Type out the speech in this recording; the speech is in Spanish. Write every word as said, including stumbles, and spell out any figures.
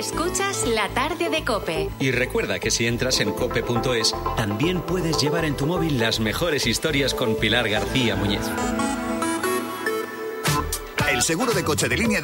Escuchas La Tarde de COPE. Y recuerda que si entras en cope punto es, también puedes llevar en tu móvil las mejores historias con Pilar García Muñiz. El seguro de coche de Línea